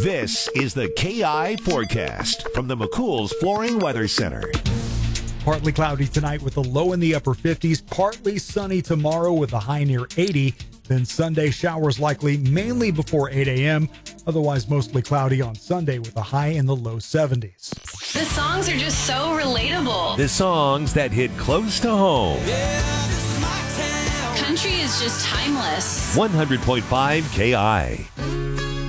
This is the KI forecast from the McCool's Flooring Weather Center. Partly cloudy tonight with a low in the upper 50s. Partly sunny tomorrow with a high near 80. Then Sunday showers likely mainly before 8 a.m. Otherwise mostly cloudy on Sunday with a high in the low 70s. The songs are just so relatable. The songs that hit close to home. Country is just timeless. 100.5 KI.